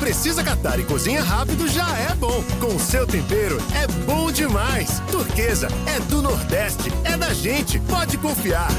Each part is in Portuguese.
precisa catar e cozinha rápido já é bom. Com o seu tempero é bom demais. Turquesa é do Nordeste, é da gente, pode confiar.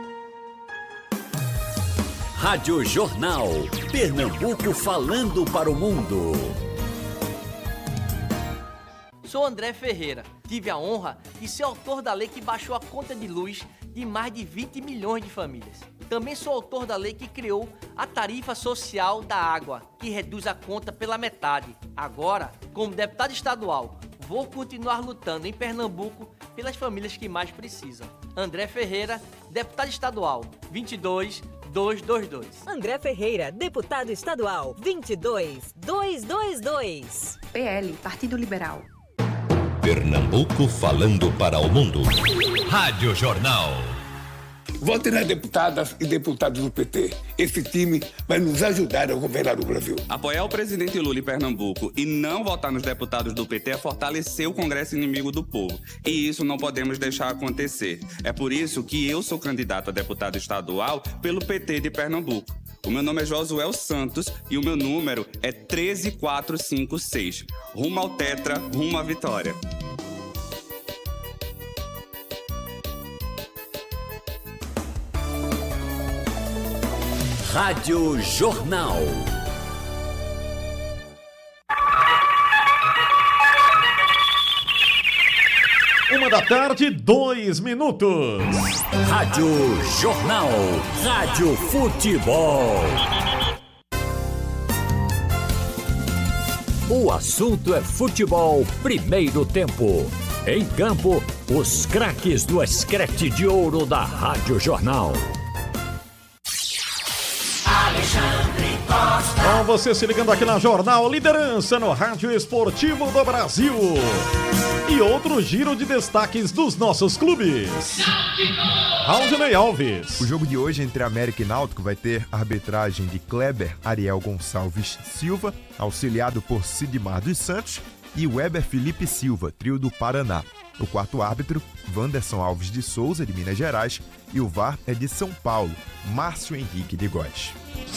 Rádio Jornal. Pernambuco falando para o mundo. Sou André Ferreira. Tive a honra de ser autor da lei que baixou a conta de luz de mais de 20 milhões de famílias. Também sou autor da lei que criou a tarifa social da água, que reduz a conta pela metade. Agora, como deputado estadual, vou continuar lutando em Pernambuco pelas famílias que mais precisam. André Ferreira, deputado estadual, 22222. André Ferreira, deputado estadual, 22222. PL, Partido Liberal. Pernambuco falando para o mundo. Rádio Jornal. Vote nas deputadas e deputados do PT. Esse time vai nos ajudar a governar o Brasil. Apoiar o presidente Lula em Pernambuco e não votar nos deputados do PT é fortalecer o Congresso inimigo do povo. E isso não podemos deixar acontecer. É por isso que eu sou candidato a deputado estadual pelo PT de Pernambuco. O meu nome é Josué Santos e o meu número é 13456. Rumo ao Tetra, rumo à vitória. Rádio Jornal. Uma da tarde, 2 minutos. Rádio Jornal. Rádio Futebol. O assunto é futebol, primeiro tempo. Em campo, os craques do escrete de ouro da Rádio Jornal. Alexandre Costa. Com você se ligando aqui na Jornal, liderança no Rádio Esportivo do Brasil. E outro giro de destaques dos nossos clubes. Raulney Alves. O jogo de hoje entre América e Náutico vai ter arbitragem de Kleber Ariel Gonçalves Silva, auxiliado por Sidmar dos Santos, e Weber Felipe Silva, trio do Paraná. O quarto árbitro, Wanderson Alves de Souza, de Minas Gerais, e o VAR é de São Paulo, Márcio Henrique de Góes.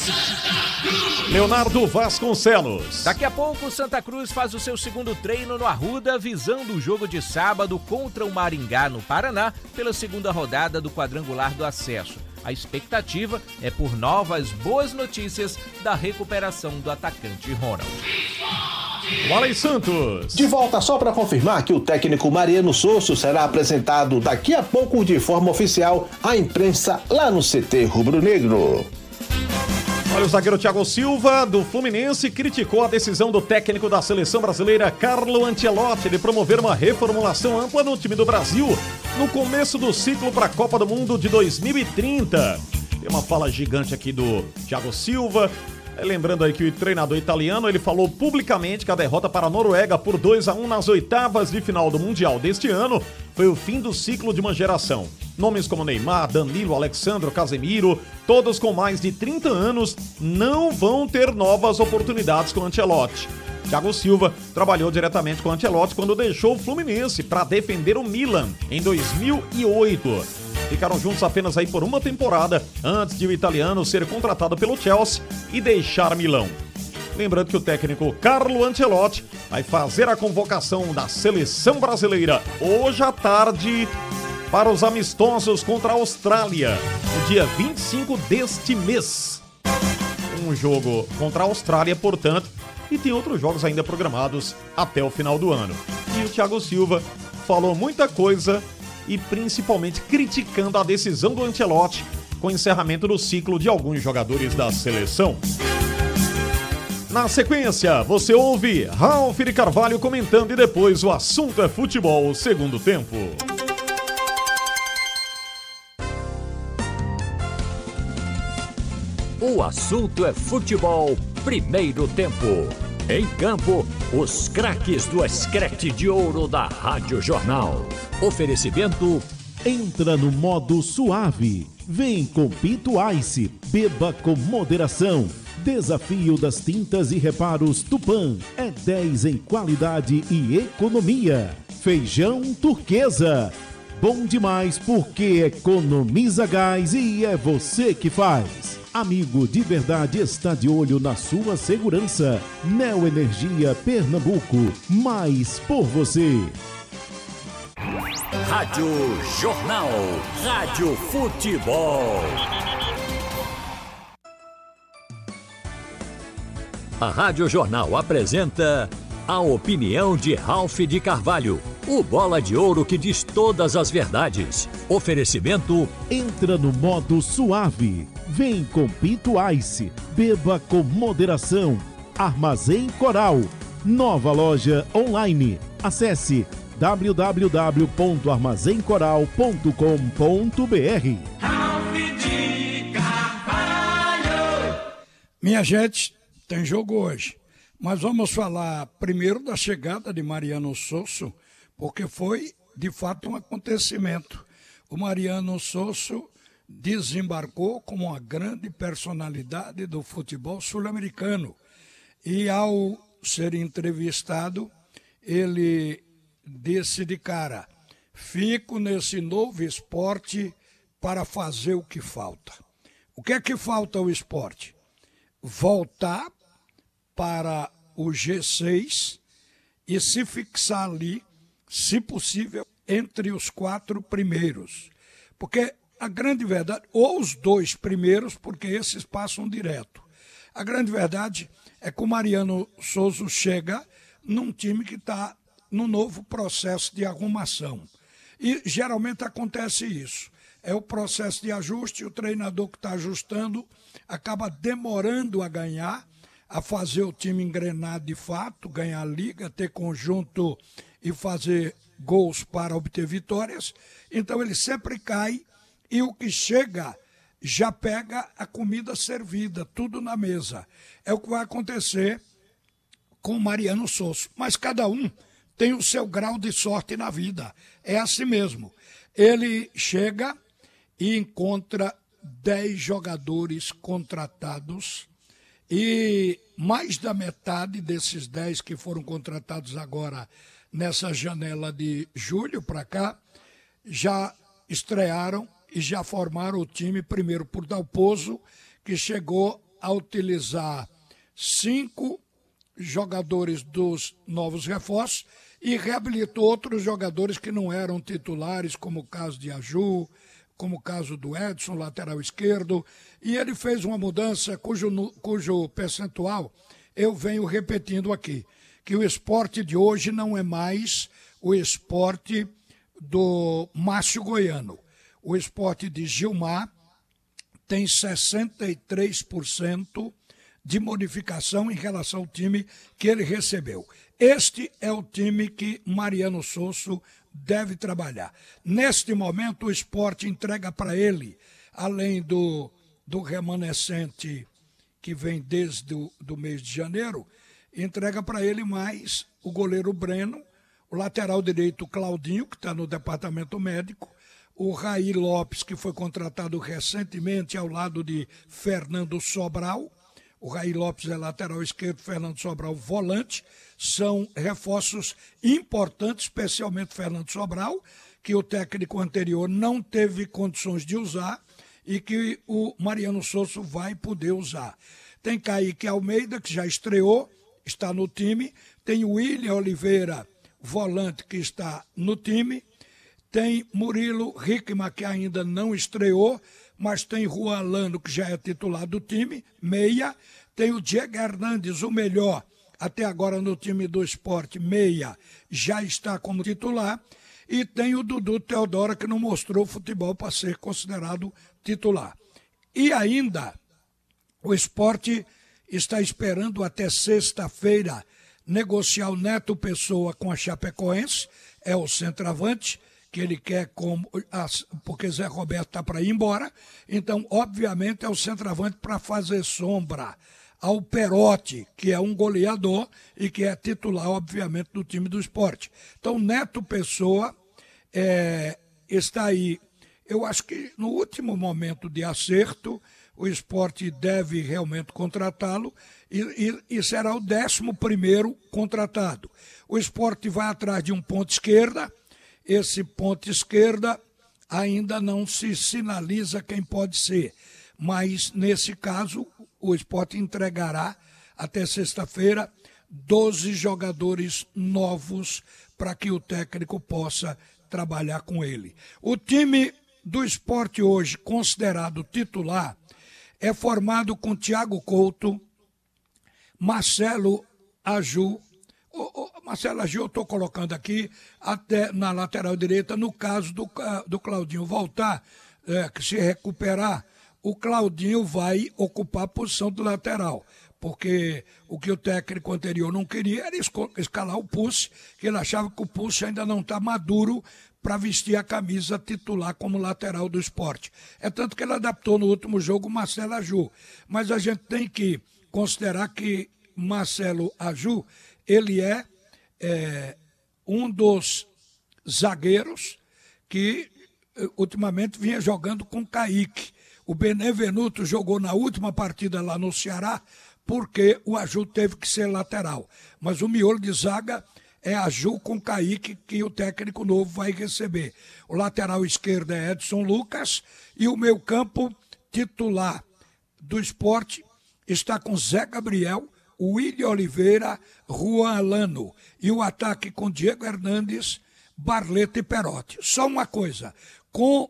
Leonardo Vasconcelos. Daqui a pouco, o Santa Cruz faz o seu segundo treino no Arruda, visando o jogo de sábado contra o Maringá, no Paraná, pela segunda rodada do quadrangular do acesso. A expectativa é por novas boas notícias da recuperação do atacante Ronald. Wallen Santos. De volta só para confirmar que o técnico Mariano Sosso será apresentado daqui a pouco de forma oficial à imprensa lá no CT Rubro-Negro. Olha, o zagueiro Thiago Silva, do Fluminense, criticou a decisão do técnico da seleção brasileira, Carlo Ancelotti, de promover uma reformulação ampla no time do Brasil no começo do ciclo para a Copa do Mundo de 2030. Tem uma fala gigante aqui do Thiago Silva. Lembrando aí que o treinador italiano, ele falou publicamente que a derrota para a Noruega por 2-1 nas oitavas de final do Mundial deste ano foi o fim do ciclo de uma geração. Nomes como Neymar, Danilo, Alexandro, Casemiro, todos com mais de 30 anos, não vão ter novas oportunidades com Ancelotti. Thiago Silva trabalhou diretamente com Ancelotti quando deixou o Fluminense para defender o Milan em 2008. Ficaram juntos apenas aí por uma temporada antes de o italiano ser contratado pelo Chelsea e deixar Milão. Lembrando que o técnico Carlo Ancelotti vai fazer a convocação da seleção brasileira hoje à tarde para os amistosos contra a Austrália, no dia 25 deste mês. Um jogo contra a Austrália, portanto, e tem outros jogos ainda programados até o final do ano. E o Thiago Silva falou muita coisa e principalmente criticando a decisão do Ancelotti com o encerramento do ciclo de alguns jogadores da seleção. Na sequência, você ouve Ralf de Carvalho comentando e depois o assunto é futebol, segundo tempo. O assunto é futebol, primeiro tempo. Em campo, os craques do escrete de ouro da Rádio Jornal. Oferecimento. Entra no modo suave. Vem com Pinto Ice. Beba com moderação. Desafio das tintas e reparos Tupã. É 10 em qualidade e economia. Feijão Turquesa. Bom demais porque economiza gás e é você que faz. amigo de verdade está de olho na sua segurança. Neoenergia Pernambuco, mais por você. Rádio Jornal, Rádio Futebol. A Rádio Jornal apresenta a opinião de Ralph de Carvalho, o bola de ouro que diz todas as verdades. Oferecimento: entra no modo suave. Vem com Pinto Ice. Beba com moderação. Armazém Coral. Nova loja online. Acesse www.armazencoral.com.br. Ralph de Carvalho. Minha gente, tem jogo hoje. Mas vamos falar primeiro da chegada de Mariano Sosso, porque foi, de fato, um acontecimento. O Mariano Sosso desembarcou como uma grande personalidade do futebol sul-americano. E, ao ser entrevistado, ele disse de cara: fico nesse novo esporte para fazer o que falta. O que é que falta ao esporte? Voltar para o G6 e se fixar ali, se possível, entre os 4 primeiros. Porque a grande verdade, ou os 2 primeiros, porque esses passam direto. A grande verdade é que o Mariano Sosso chega num time que está no novo processo de arrumação. E geralmente acontece isso. É o processo de ajuste, o treinador que está ajustando acaba demorando a ganhar, a fazer o time engrenar de fato, ganhar a liga, ter conjunto e fazer gols para obter vitórias. Então ele sempre cai e o que chega já pega a comida servida, tudo na mesa. É o que vai acontecer com o Mariano Sosso. Mas cada um tem o seu grau de sorte na vida. É assim mesmo. Ele chega e encontra 10 jogadores contratados e mais da metade desses 10 que foram contratados agora nessa janela de julho para cá já estrearam e já formaram o time, primeiro por Dalpozo, que chegou a utilizar 5 jogadores dos novos reforços e reabilitou outros jogadores que não eram titulares, como o caso de Aju, como o caso do Edson, lateral esquerdo, e ele fez uma mudança cujo percentual eu venho repetindo aqui, que o esporte de hoje não é mais o esporte do Márcio Goiano. O esporte de Gilmar tem 63% de modificação em relação ao time que ele recebeu. Este é o time que Mariano Sosso deve trabalhar. Neste momento, o esporte entrega para ele, além do remanescente que vem desde o mês de janeiro, entrega para ele mais o goleiro Breno, o lateral direito Claudinho, que está no departamento médico, o Raí Lopes, que foi contratado recentemente ao lado de Fernando Sobral. O Raí Lopes é lateral esquerdo, Fernando Sobral volante. São reforços importantes, especialmente Fernando Sobral, que o técnico anterior não teve condições de usar e que o Mariano Sosso vai poder usar. Tem Kaique Almeida, que já estreou, está no time. Tem o William Oliveira, volante, que está no time. Tem Murilo Hickman, que ainda não estreou, mas tem Juan Alano, que já é titular do time, meia. Tem o Diego Hernandes, o melhor, até agora no time do esporte, meia, já está como titular. E tem o Dudu Teodoro, que não mostrou futebol para ser considerado titular. E ainda, o esporte está esperando até sexta-feira negociar o Neto Pessoa com a Chapecoense, é o centroavante, que ele quer porque Zé Roberto está para ir embora. Então, obviamente, é o centroavante para fazer sombra ao Perotti, que é um goleador e que é titular, obviamente, do time do esporte. Então, Neto Pessoa está aí. Eu acho que no último momento de acerto, o esporte deve realmente contratá-lo e será o 11º contratado. O esporte vai atrás de um ponta esquerda. Esse ponta esquerda ainda não se sinaliza quem pode ser, mas nesse caso o Sport entregará até sexta-feira 12 jogadores novos para que o técnico possa trabalhar com ele. O time do Sport hoje, considerado titular, é formado com Thiago Couto, Marcelo Aju. Marcelo Aju eu estou colocando aqui até na lateral direita, no caso do Claudinho voltar, que se recuperar, o Claudinho vai ocupar a posição do lateral, porque o que o técnico anterior não queria era escalar o Pucci, que ele achava que o Pucci ainda não está maduro para vestir a camisa titular como lateral do Sport. É tanto que ele adaptou no último jogo o Marcelo Aju. Mas a gente tem que considerar que Marcelo Aju, ele é um dos zagueiros que ultimamente vinha jogando com Kaique. O Benevenuto jogou na última partida lá no Ceará porque o Aju teve que ser lateral. Mas o miolo de zaga é Aju com Kaique, que o técnico novo vai receber. O lateral esquerdo é Edson Lucas e o meio-campo titular do Sport está com Zé Gabriel, William Oliveira, Juan Alano. E o ataque com Diego Hernandes, Barleta e Perotti. Só uma coisa, com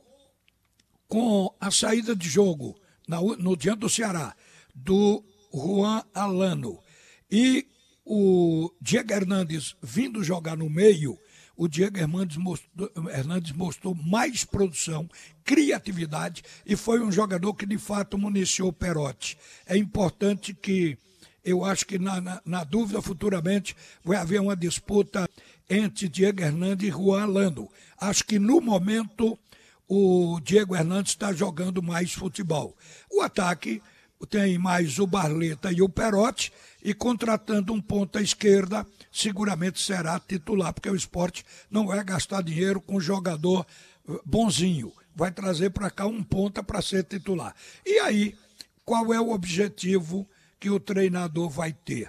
a saída de jogo no diante do Ceará, do Juan Alano e o Diego Hernandes vindo jogar no meio, o Diego Hernandes mostrou mais produção, criatividade e foi um jogador que de fato municiou o Perotti. É importante que, eu acho que na dúvida futuramente vai haver uma disputa entre Diego Hernandes e Juan Alano. Acho que no momento o Diego Hernandes está jogando mais futebol. O ataque tem mais o Barleta e o Perotti, e contratando um ponta esquerda, seguramente será titular, porque o Sport não vai gastar dinheiro com jogador bonzinho. Vai trazer para cá um ponta para ser titular. E aí, qual é o objetivo que o treinador vai ter?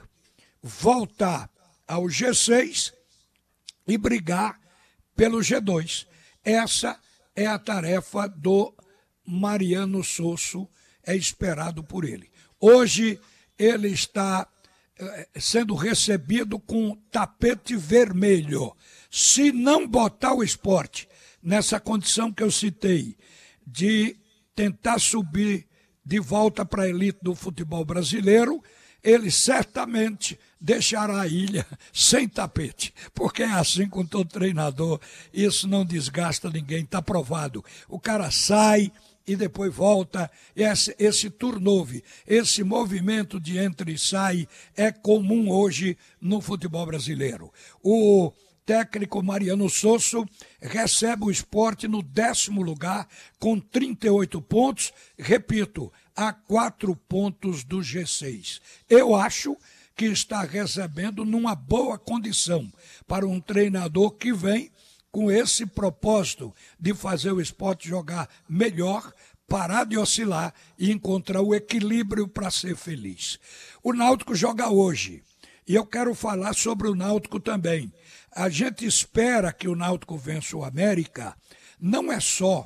Voltar ao G6 e brigar pelo G2. Essa é a tarefa do Mariano Sosso, é esperado por ele. Hoje ele está sendo recebido com tapete vermelho. Se não botar o Sport nessa condição que eu citei, de tentar subir de volta para a elite do futebol brasileiro, ele certamente deixará a ilha sem tapete, porque é assim com todo treinador, isso não desgasta ninguém, está provado. O cara sai e depois volta, esse turnover, esse movimento de entra e sai é comum hoje no futebol brasileiro. O técnico Mariano Sosso recebe o Sport no 10º lugar com 38 pontos, repito, a 4 pontos do G6. Eu acho que está recebendo numa boa condição para um treinador que vem com esse propósito de fazer o Sport jogar melhor, parar de oscilar e encontrar o equilíbrio para ser feliz. O Náutico joga hoje e eu quero falar sobre o Náutico também. A gente espera que o Náutico vença o América, não é só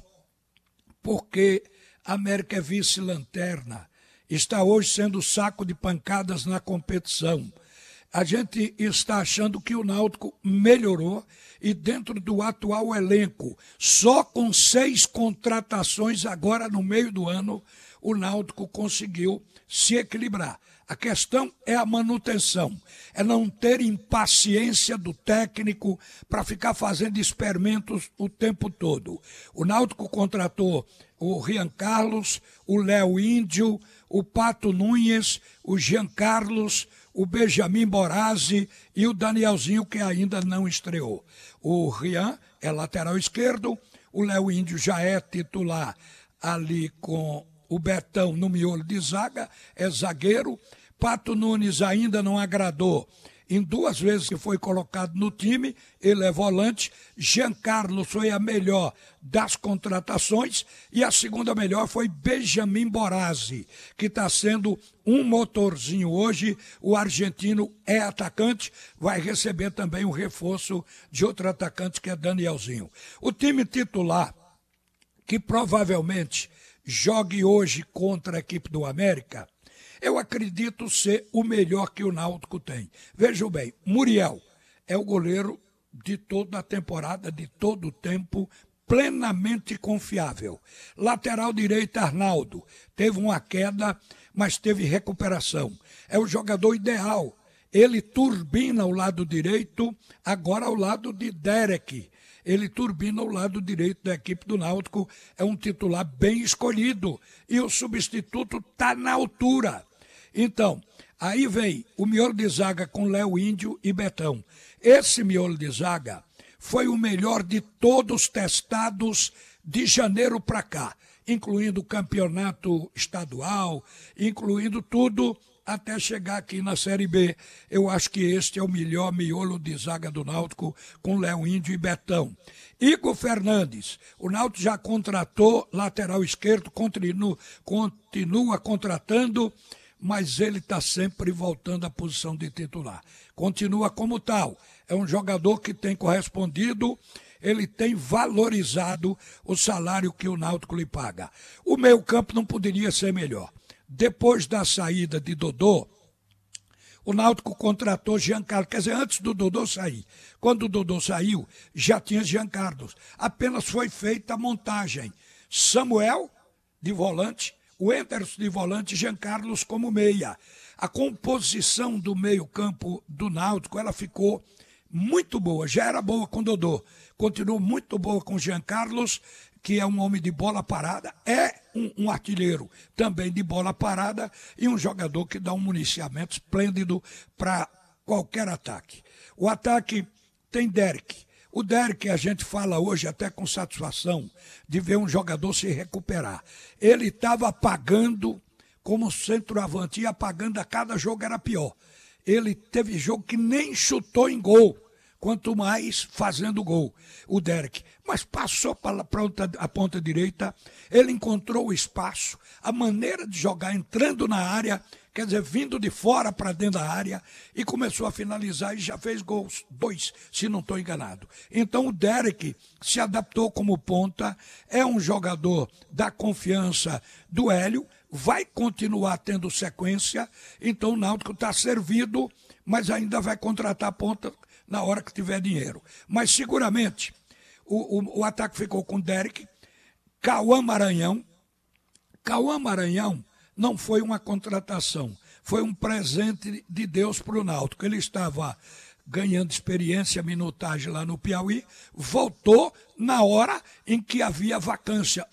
porque a América é vice-lanterna, está hoje sendo saco de pancadas na competição. A gente está achando que o Náutico melhorou e dentro do atual elenco, só com 6 contratações agora no meio do ano, o Náutico conseguiu se equilibrar. A questão é a manutenção, é não ter impaciência do técnico para ficar fazendo experimentos o tempo todo. O Náutico contratou o Rian Carlos, o Léo Índio, o Pato Nunes, o Jean Carlos, o Benjamin Borazzi e o Danielzinho, que ainda não estreou. O Rian é lateral esquerdo, o Léo Índio já é titular ali com o Betão no miolo de zaga, é zagueiro. Pato Nunes ainda não agradou. Em 2 vezes que foi colocado no time, ele é volante. Jean Carlos foi a melhor das contratações e a segunda melhor foi Benjamin Borazzi, que está sendo um motorzinho hoje. O argentino é atacante, vai receber também um reforço de outro atacante que é Danielzinho. O time titular, que provavelmente jogue hoje contra a equipe do América, eu acredito ser o melhor que o Náutico tem. Vejam bem, Muriel é o goleiro de toda a temporada, de todo o tempo, plenamente confiável. Lateral direito, Arnaldo. Teve uma queda, mas teve recuperação. É o jogador ideal. Ele turbina o lado direito, agora ao lado de Derek. Ele turbina o lado direito da equipe do Náutico. É um titular bem escolhido. E o substituto está na altura. Então, aí vem o miolo de zaga com Léo Índio e Betão. Esse miolo de zaga foi o melhor de todos testados de janeiro para cá, incluindo o campeonato estadual, incluindo tudo até chegar aqui na Série B. Eu acho que este é o melhor miolo de zaga do Náutico com Léo Índio e Betão. Igor Fernandes, o Náutico já contratou lateral esquerdo, continua contratando, mas ele está sempre voltando à posição de titular. Continua como tal. É um jogador que tem correspondido, ele tem valorizado o salário que o Náutico lhe paga. O meio-campo não poderia ser melhor. Depois da saída de Dodô, o Náutico contratou Jean Carlos, quer dizer, antes do Dodô sair. Quando o Dodô saiu, já tinha Jean Carlos. Apenas foi feita a montagem. Samuel, de volante, o Enderson de volante, Jean Carlos como meia. A composição do meio-campo do Náutico, ela ficou muito boa. Já era boa com Dodô. Continuou muito boa com Jean Carlos, que é um homem de bola parada, é um artilheiro também de bola parada e um jogador que dá um municiamento esplêndido para qualquer ataque. O ataque tem Derek. O Derek, a gente fala hoje até com satisfação de ver um jogador se recuperar. Ele estava apagando como centroavante, e apagando a cada jogo era pior. Ele teve jogo que nem chutou em gol, quanto mais fazendo gol, o Derek. Mas passou para a ponta direita, ele encontrou o espaço, a maneira de jogar entrando na área, quer dizer, vindo de fora para dentro da área, e começou a finalizar e já fez gols, 2, se não estou enganado. Então o Derek se adaptou como ponta, é um jogador da confiança do Hélio, vai continuar tendo sequência, então o Náutico está servido, mas ainda vai contratar ponta na hora que tiver dinheiro. Mas seguramente o ataque ficou com Derek, Cauã Maranhão. Cauã Maranhão não foi uma contratação, foi um presente de Deus para o Náutico. Ele estava ganhando experiência, minutagem lá no Piauí, voltou na hora em que havia vacância.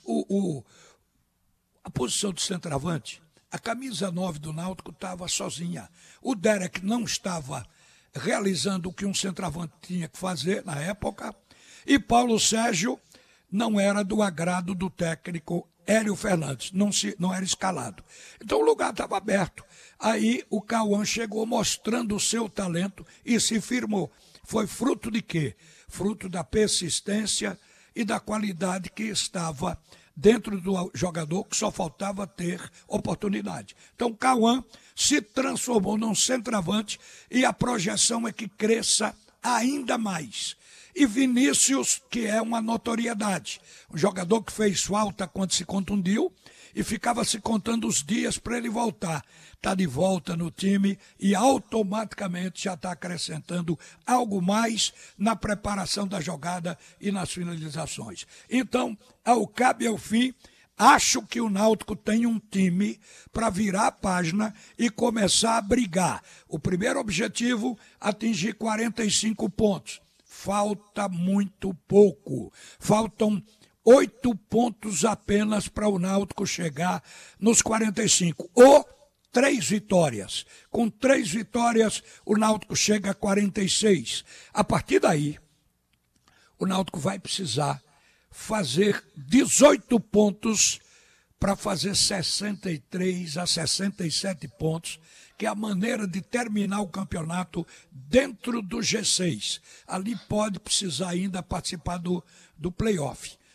A posição de centroavante, a camisa 9 do Náutico estava sozinha. O Derek não estava realizando o que um centroavante tinha que fazer na época, e Paulo Sérgio não era do agrado do técnico Hélio Fernandes, não era escalado. Então o lugar estava aberto. Aí o Cauã chegou mostrando o seu talento e se firmou. Foi fruto de quê? Fruto da persistência e da qualidade que estava dentro do jogador, que só faltava ter oportunidade. Então Cauã se transformou num centroavante e a projeção é que cresça ainda mais. E Vinícius, que é uma notoriedade, um jogador que fez falta quando se contundiu e ficava se contando os dias para ele voltar. Está de volta no time e automaticamente já está acrescentando algo mais na preparação da jogada e nas finalizações. Então, ao cabo e ao fim, acho que o Náutico tem um time para virar a página e começar a brigar. O primeiro objetivo, atingir 45 pontos. Falta muito pouco. Faltam 8 pontos apenas para o Náutico chegar nos 45. Ou 3 vitórias. Com 3 vitórias, o Náutico chega a 46. A partir daí, o Náutico vai precisar fazer 18 pontos para fazer 63 a 67 pontos, que é a maneira de terminar o campeonato dentro do G6. Ali pode precisar ainda participar do play-off.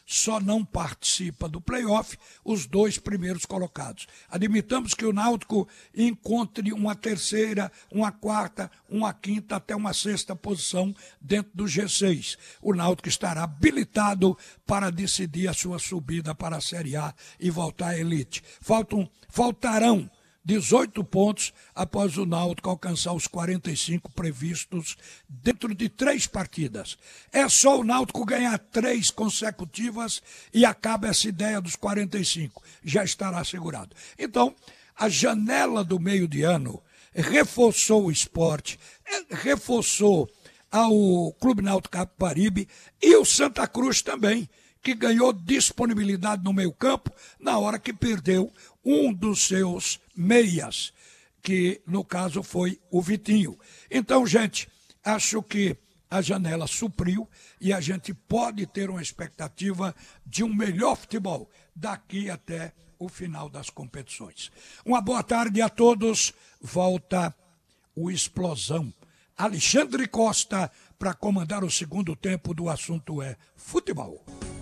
só não participa do playoff os 2 primeiros colocados. Admitamos que o Náutico encontre uma terceira, uma quarta, uma quinta até uma sexta posição dentro do G6. O Náutico estará habilitado para decidir a sua subida para a Série A e voltar à elite. Faltarão 18 pontos após o Náutico alcançar os 45 previstos dentro de 3 partidas. É só o Náutico ganhar 3 consecutivas e acaba essa ideia dos 45. Já estará assegurado. Então, a janela do meio de ano reforçou o esporte, reforçou ao Clube Náutico Capibaribe e o Santa Cruz também, que ganhou disponibilidade no meio-campo na hora que perdeu um dos seus meias, que no caso foi o Vitinho. Então, gente, acho que a janela supriu e a gente pode ter uma expectativa de um melhor futebol daqui até o final das competições. Uma boa tarde a todos. Volta o Explosão. Alexandre Costa para comandar o segundo tempo do Assunto é Futebol.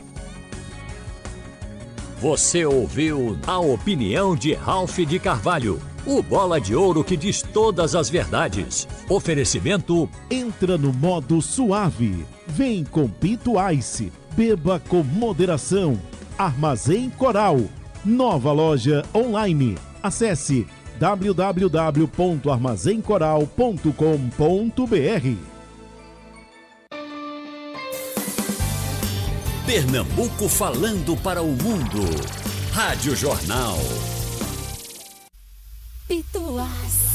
Você ouviu a opinião de Ralph de Carvalho, o bola de ouro que diz todas as verdades. Oferecimento: entra no modo suave. Vem com Pinto Ice. Beba com moderação. Armazém Coral. Nova loja online. Acesse www.armazencoral.com.br. Pernambuco falando para o mundo. Rádio Jornal. Pituás.